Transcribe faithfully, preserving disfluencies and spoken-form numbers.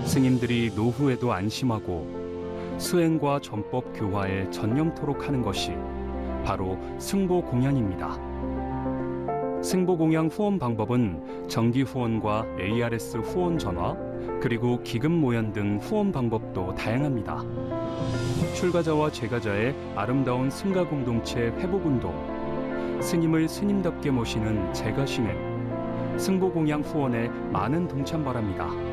스님들이 노후에도 안심하고 수행과 전법 교화에 전념토록 하는 것이 바로 승보공양입니다. 승보공양 후원 방법은 정기 후원과 에이아르에스 후원 전화, 그리고 기금 모연 등 후원 방법도 다양합니다. 출가자와 재가자의 아름다운 승가 공동체 회복운동, 스님을 스님답게 모시는 재가신행, 승보공양 후원에 많은 동참 바랍니다.